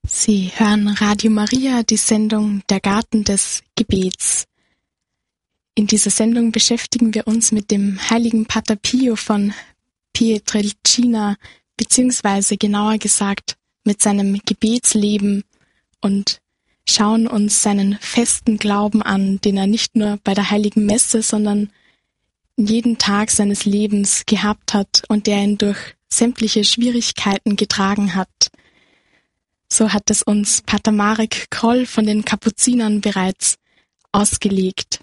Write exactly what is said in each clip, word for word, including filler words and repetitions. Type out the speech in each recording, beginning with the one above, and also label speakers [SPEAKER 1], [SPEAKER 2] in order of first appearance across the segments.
[SPEAKER 1] Sie hören Radio Maria, die Sendung Der Garten des Gebets. In dieser Sendung beschäftigen wir uns mit dem heiligen Pater Pio von Pietrelcina, beziehungsweise genauer gesagt mit seinem Gebetsleben und schauen uns seinen festen Glauben an, den er nicht nur bei der Heiligen Messe, sondern jeden Tag seines Lebens gehabt hat und der ihn durch sämtliche Schwierigkeiten getragen hat. So hat es uns Pater Marek Kroll von den Kapuzinern bereits ausgelegt.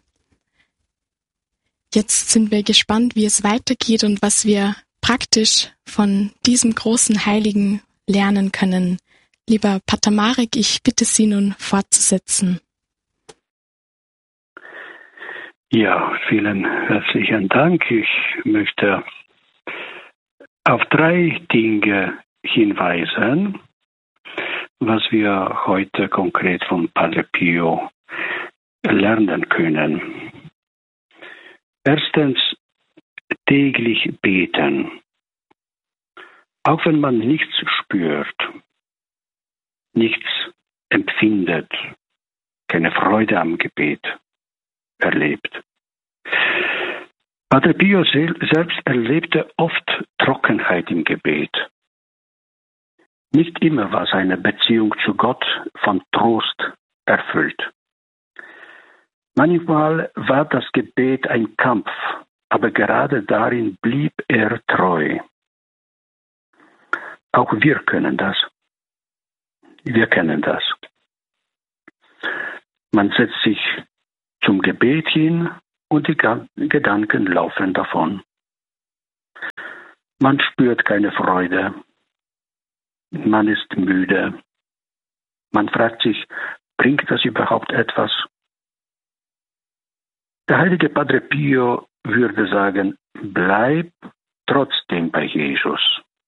[SPEAKER 1] Jetzt sind wir gespannt, wie es weitergeht und was wir praktisch von diesem großen Heiligen lernen können. Lieber Pater Marek, ich bitte Sie nun fortzusetzen.
[SPEAKER 2] Ja, vielen herzlichen Dank. Ich möchte auf drei Dinge hinweisen, was wir heute konkret von Padre Pio lernen können. Erstens, täglich beten. Auch wenn man nichts spürt, nichts empfindet, keine Freude am Gebet erlebt. Padre Pio selbst erlebte oft Trockenheit im Gebet. Nicht immer war seine Beziehung zu Gott von Trost erfüllt. Manchmal war das Gebet ein Kampf, aber gerade darin blieb er treu. Auch wir können das. Wir kennen das. Man setzt sich zum Gebet hin und die Gedanken laufen davon. Man spürt keine Freude. Man ist müde. Man fragt sich, bringt das überhaupt etwas? Der heilige Padre Pio würde sagen, bleib trotzdem bei Jesus.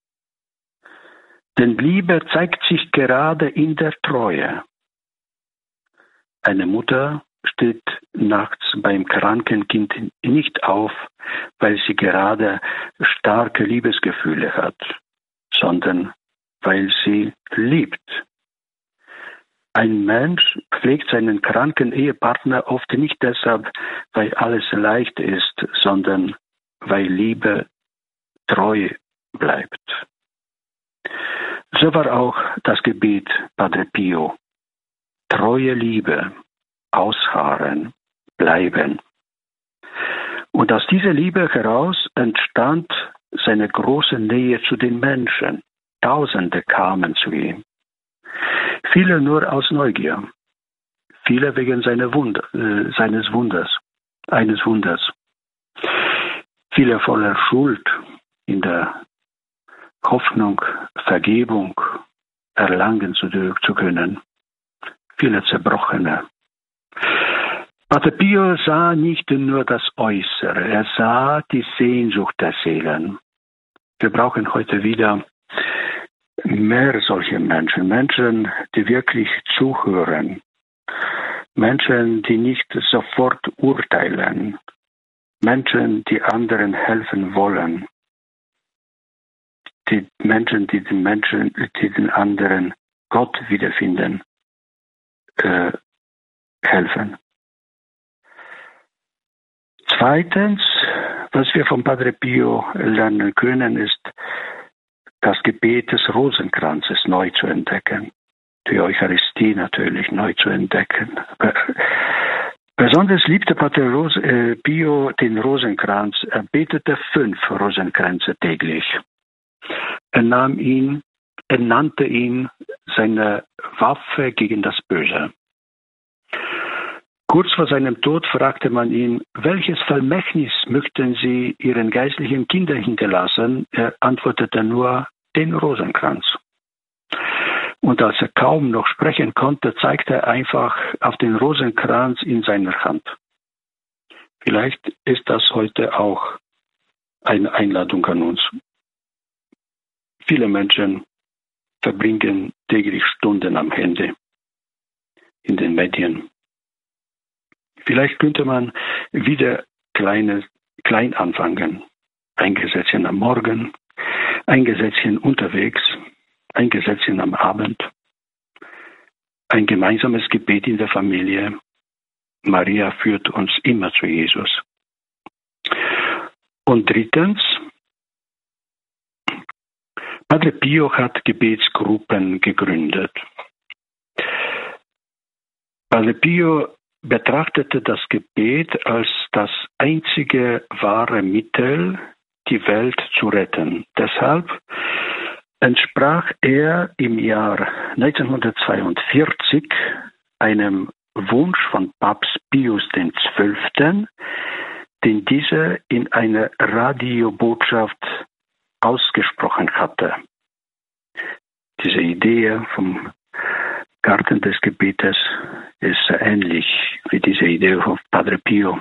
[SPEAKER 2] Denn Liebe zeigt sich gerade in der Treue. Eine Mutter steht nachts beim kranken Kind nicht auf, weil sie gerade starke Liebesgefühle hat, sondern weil sie liebt. Ein Mensch pflegt seinen kranken Ehepartner oft nicht deshalb, weil alles leicht ist, sondern weil Liebe treu bleibt. So war auch das Gebet Padre Pio. Treue Liebe, ausharren, bleiben. Und aus dieser Liebe heraus entstand seine große Nähe zu den Menschen. Tausende kamen zu ihm. Viele nur aus Neugier. Viele wegen seiner Wunder, äh, seines Wunders, eines Wunders. Viele voller Schuld in der Hoffnung, Vergebung erlangen zu, zu können. Viele Zerbrochene. Pater Pio sah nicht nur das Äußere, er sah die Sehnsucht der Seelen. Wir brauchen heute wieder mehr solche Menschen, Menschen, die wirklich zuhören, Menschen, die nicht sofort urteilen, Menschen, die anderen helfen wollen, die Menschen, die den Menschen, die den anderen Gott wiederfinden, äh, helfen. Zweitens, was wir von Padre Pio lernen können, ist, das Gebet des Rosenkranzes neu zu entdecken. Die Eucharistie natürlich neu zu entdecken. Besonders liebte Pater Rose, äh, Pio den Rosenkranz. Er betete fünf Rosenkränze täglich. Er nahm ihn, er nannte ihn seine Waffe gegen das Böse. Kurz vor seinem Tod fragte man ihn, welches Vermächtnis möchten Sie Ihren geistlichen Kindern hinterlassen? Er antwortete nur, den Rosenkranz. Und als er kaum noch sprechen konnte, zeigte er einfach auf den Rosenkranz in seiner Hand. Vielleicht ist das heute auch eine Einladung an uns. Viele Menschen verbringen täglich Stunden am Handy, in den Medien. Vielleicht könnte man wieder kleine, klein anfangen. Ein Gesetzchen am Morgen, ein Gesetzchen unterwegs, ein Gesetzchen am Abend. ein gemeinsames Gebet in der Familie. Maria führt uns immer zu Jesus. Und drittens, Padre Pio hat Gebetsgruppen gegründet. Padre Pio betrachtete das Gebet als das einzige wahre Mittel, die Welt zu retten. Deshalb entsprach er im Jahr neunzehnhundertzweiundvierzig einem Wunsch von Papst Pius der Zwölfte., den dieser in einer Radiobotschaft ausgesprochen hatte. Diese Idee vom Garten des Gebetes ist sehr ähnlich wie diese Idee von Padre Pio.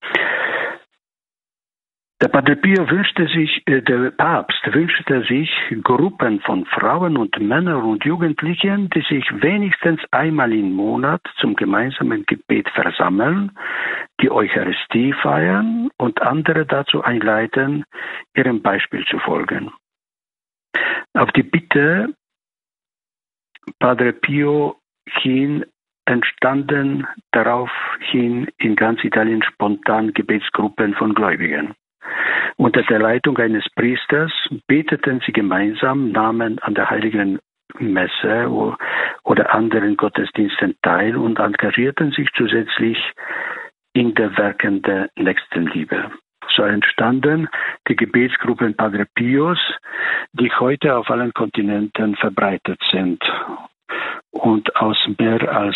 [SPEAKER 2] Der Padre Pio wünschte sich, äh, der Papst wünschte sich Gruppen von Frauen und Männern und Jugendlichen, die sich wenigstens einmal im Monat zum gemeinsamen Gebet versammeln, die Eucharistie feiern und andere dazu einleiten, ihrem Beispiel zu folgen. Auf die Bitte Padre Pio hin entstanden daraufhin in ganz Italien spontan Gebetsgruppen von Gläubigen. Unter der Leitung eines Priesters beteten sie gemeinsam, nahmen an der Heiligen Messe oder anderen Gottesdiensten teil und engagierten sich zusätzlich in der Werken der Nächstenliebe. So entstanden die Gebetsgruppen Padre Pios, die heute auf allen Kontinenten verbreitet sind und aus mehr als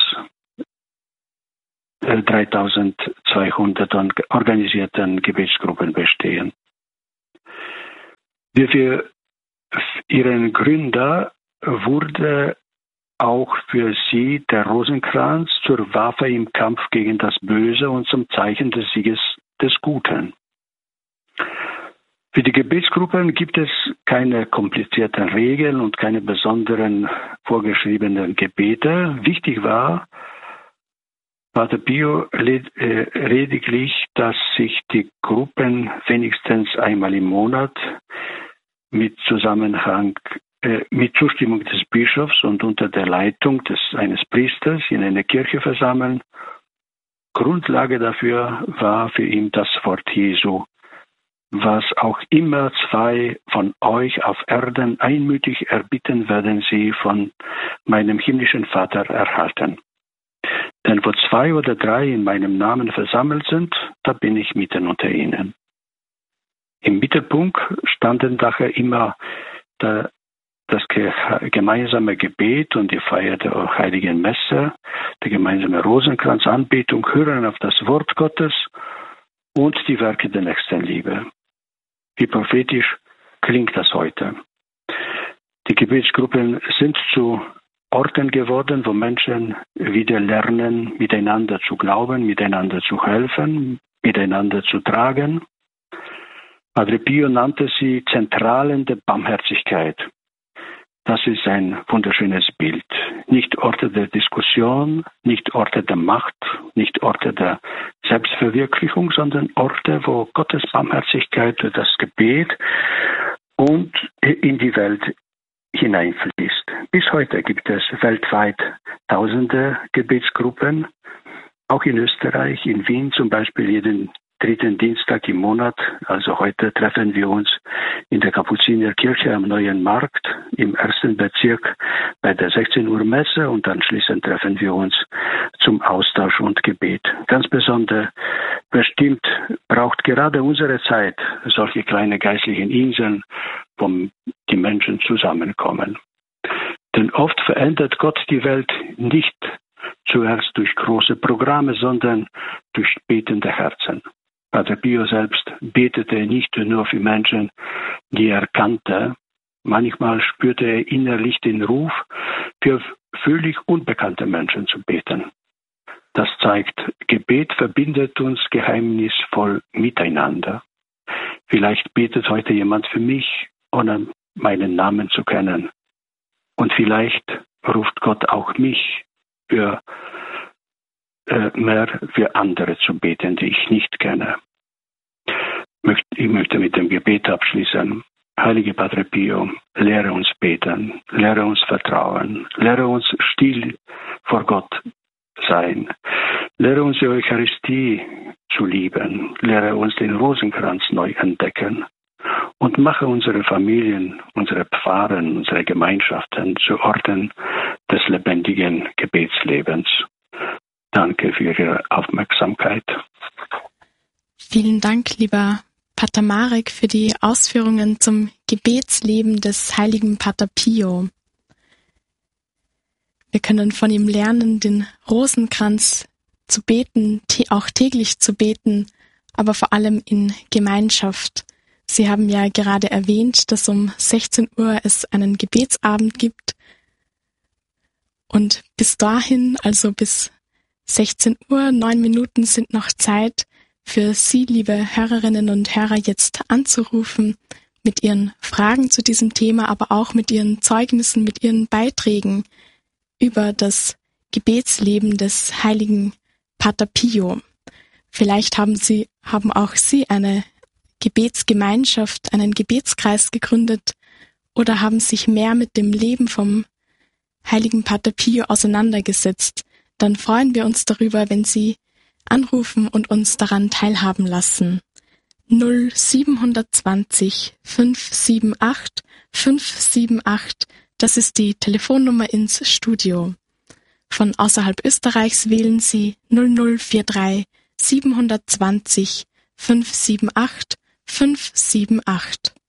[SPEAKER 2] dreitausendzweihundert organisierten Gebetsgruppen bestehen. Wie für ihren Gründer wurde auch für sie der Rosenkranz zur Waffe im Kampf gegen das Böse und zum Zeichen des Sieges des Guten. Für die Gebetsgruppen gibt es keine komplizierten Regeln und keine besonderen vorgeschriebenen Gebete. Wichtig war Padre Pio lediglich, dass sich die Gruppen wenigstens einmal im Monat mit Zusammenhang, äh, mit Zustimmung des Bischofs und unter der Leitung des eines Priesters in einer Kirche versammeln. Grundlage dafür war für ihn das Wort Jesu: Was auch immer zwei von euch auf Erden einmütig erbitten, werden sie von meinem himmlischen Vater erhalten. Denn wo zwei oder drei in meinem Namen versammelt sind, da bin ich mitten unter ihnen. Im Mittelpunkt standen daher immer der, das gemeinsame Gebet und die Feier der Heiligen Messe, der gemeinsame Rosenkranz, Anbetung, Hören auf das Wort Gottes und die Werke der Nächstenliebe. Wie prophetisch klingt das heute. Die Gebetsgruppen sind zu Orten geworden, wo Menschen wieder lernen, miteinander zu glauben, miteinander zu helfen, miteinander zu tragen. Padre Pio nannte sie Zentralen der Barmherzigkeit. Das ist ein wunderschönes Bild. Nicht Orte der Diskussion, nicht Orte der Macht, nicht Orte der Selbstverwirklichung, sondern Orte, wo Gottes Barmherzigkeit durch das Gebet und in die Welt hineinfließt. Bis heute gibt es weltweit tausende Gebetsgruppen, auch in Österreich, in Wien zum Beispiel jeden dritten Dienstag im Monat. Also heute treffen wir uns in der Kapuzinerkirche am Neuen Markt im ersten Bezirk bei der sechzehn Uhr Messe und anschließend treffen wir uns zum Austausch und Gebet. Ganz besonders bestimmt braucht gerade unsere Zeit solche kleine geistlichen Inseln, wo die Menschen zusammenkommen. Denn oft verändert Gott die Welt nicht zuerst durch große Programme, sondern durch betende Herzen. Padre Pio selbst betete nicht nur für Menschen, die er kannte. Manchmal spürte er innerlich den Ruf, für völlig unbekannte Menschen zu beten. Das zeigt, Gebet verbindet uns geheimnisvoll miteinander. Vielleicht betet heute jemand für mich, ohne meinen Namen zu kennen. Und vielleicht ruft Gott auch mich, für äh, mehr für andere zu beten, die ich nicht kenne. Ich möchte mit dem Gebet abschließen. Heilige Padre Pio, lehre uns beten, lehre uns vertrauen, lehre uns still vor Gott sein. Lehre uns die Eucharistie zu lieben. Lehre uns den Rosenkranz neu entdecken. Und mache unsere Familien, unsere Pfarren, unsere Gemeinschaften zu Orten des lebendigen Gebetslebens. Danke für Ihre Aufmerksamkeit.
[SPEAKER 1] Vielen Dank, lieber Pater Marek, für die Ausführungen zum Gebetsleben des heiligen Pater Pio. Wir können von ihm lernen, den Rosenkranz zu beten, auch täglich zu beten, aber vor allem in Gemeinschaft. Sie haben ja gerade erwähnt, dass um sechzehn Uhr es einen Gebetsabend gibt. Und bis dahin, also bis sechzehn Uhr, neun Minuten sind noch Zeit für Sie, liebe Hörerinnen und Hörer, jetzt anzurufen mit Ihren Fragen zu diesem Thema, aber auch mit Ihren Zeugnissen, mit Ihren Beiträgen über das Gebetsleben des heiligen Pater Pio. Vielleicht haben Sie, haben auch Sie eine Gebetsgemeinschaft, einen Gebetskreis gegründet oder haben sich mehr mit dem Leben vom heiligen Pater Pio auseinandergesetzt. Dann freuen wir uns darüber, wenn Sie anrufen und uns daran teilhaben lassen. null sieben zwanzig fünf sieben acht fünf sieben acht, das ist die Telefonnummer ins Studio. Von außerhalb Österreichs wählen Sie null null vier drei sieben zwanzig fünf sieben acht fünf sieben acht.